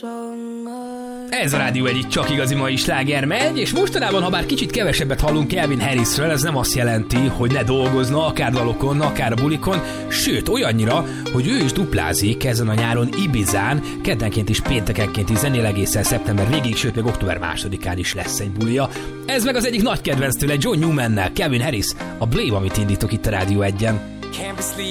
Ez a Rádió egyik csak igazi mai sláger megy, és mostanában, ha bár kicsit kevesebbet hallunk Calvin Harrisről, ez nem azt jelenti, hogy ne dolgozna, akár dalokon, akár a bulikon, sőt, olyannyira, hogy ő is duplázik ezen a nyáron Ibizán, keddenként is, péntekenként is zenél egészen szeptember végig, sőt, még október 2-án is lesz egy bulia. Ez meg az egyik nagy kedvenc tőle, John Newman-nel, Calvin Harris, a Blame, amit indítok itt a Rádió 1-en. Can't be